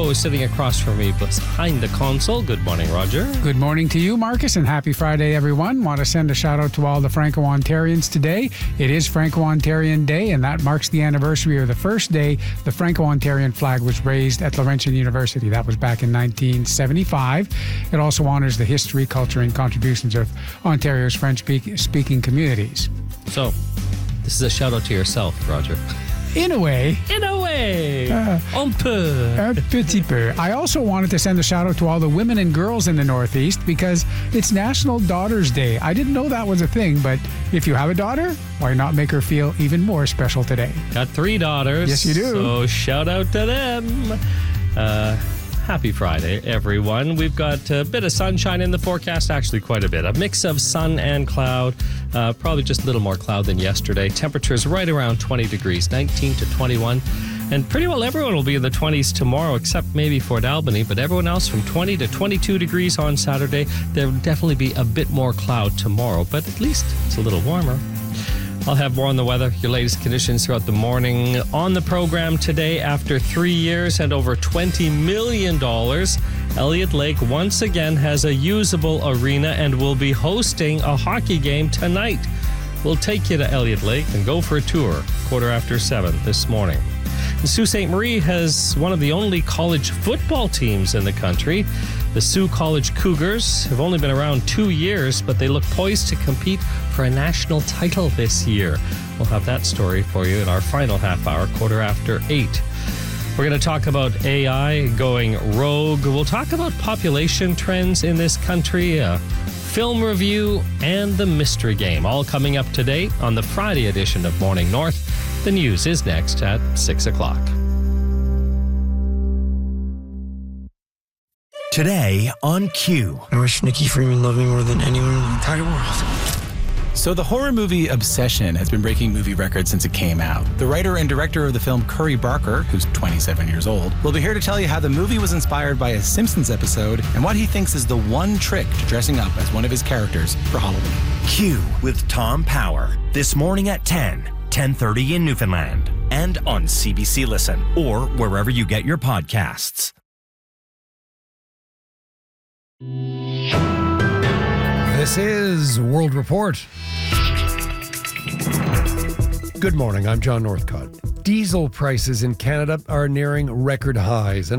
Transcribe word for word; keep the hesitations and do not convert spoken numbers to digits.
is sitting across from me behind the console. Good morning, Roger. Good morning to you, Marcus, and happy Friday, everyone. Want to send a shout out to all the Franco-Ontarians today. It is Franco-Ontarian Day, and that marks the anniversary of the first day the Franco-Ontarian flag was raised at Laurentian University. That was back in nineteen seventy-five. It also honors the history, culture, and contributions of Ontario's French-speaking communities. So, this is a shout out to yourself, Roger. In a way. In a way. Uh, Un peu. Un petit peu. I also wanted to send a shout out to all the women and girls in the Northeast because it's National Daughters Day. I didn't know that was a thing, but if you have a daughter, why not make her feel even more special today? Got three daughters. Yes, you do. So shout out to them. Uh, happy Friday, everyone. We've got a bit of sunshine in the forecast, actually quite a bit. A mix of sun and cloud. Uh, probably just a little more cloud than yesterday. Temperatures right around twenty degrees, nineteen to twenty-one. And pretty well everyone will be in the twenties tomorrow, except maybe Fort Albany. But everyone else from twenty to twenty-two degrees on Saturday. There will definitely be a bit more cloud tomorrow, but at least it's a little warmer. I'll have more on the weather, your latest conditions throughout the morning. On the program today, after three years and over twenty million dollars, Elliott Lake once again has a usable arena and will be hosting a hockey game tonight. We'll take you to Elliott Lake and go for a tour, quarter after seven this morning. And Sault Ste. Marie has one of the only college football teams in the country. The Sault College Cougars have only been around two years, but they look poised to compete for a national title this year. We'll have that story for you in our final half hour, quarter after eight. We're going to talk about A I going rogue. We'll talk about population trends in this country, a film review, and the mystery game, all coming up today on the Friday edition of Morning North. The news is next at six o'clock. Today on Q. I wish Nikki Freeman loved me more than anyone in the entire world. So the horror movie Obsession has been breaking movie records since it came out. The writer and director of the film, Curry Barker, who's twenty-seven years old, will be here to tell you how the movie was inspired by a Simpsons episode and what he thinks is the one trick to dressing up as one of his characters for Halloween. Q with Tom Power. This morning at ten, ten thirty in Newfoundland. And on C B C Listen or wherever you get your podcasts. This is World Report. Good morning, I'm John Northcott. Diesel prices in Canada are nearing record highs. And